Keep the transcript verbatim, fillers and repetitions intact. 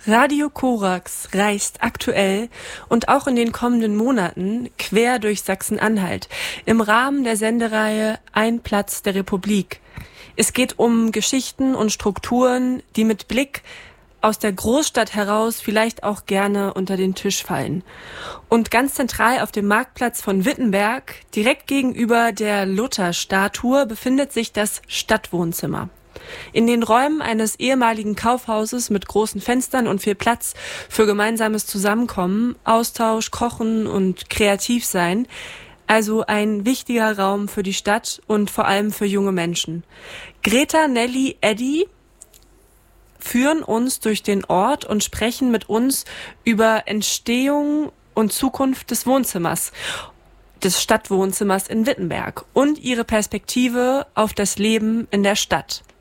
Radio Korax reist aktuell und auch in den kommenden Monaten quer durch Sachsen-Anhalt im Rahmen der Sendereihe Ein Platz der Republik. Es geht um Geschichten und Strukturen, die mit Blick aus der Großstadt heraus vielleicht auch gerne unter den Tisch fallen. Und ganz zentral auf dem Marktplatz von Wittenberg, direkt gegenüber der Luther-Statue, befindet sich das Stadtwohnzimmer. In den Räumen eines ehemaligen Kaufhauses mit großen Fenstern und viel Platz für gemeinsames Zusammenkommen, Austausch, Kochen und Kreativsein. Also ein wichtiger Raum für die Stadt und vor allem für junge Menschen. Greta, Nelly, Eddie führen uns durch den Ort und sprechen mit uns über Entstehung und Zukunft des Wohnzimmers, des Stadtwohnzimmers in Wittenberg und ihre Perspektive auf das Leben in der Stadt.